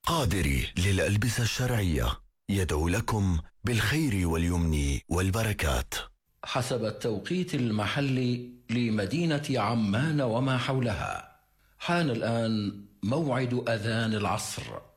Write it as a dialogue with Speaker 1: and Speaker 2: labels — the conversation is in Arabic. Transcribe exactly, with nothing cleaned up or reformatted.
Speaker 1: قادري للألبسة الشرعية يدعو لكم بالخير واليمن والبركات.
Speaker 2: حسب التوقيت المحلي لمدينة عمان وما حولها، حان الآن موعد أذان العصر.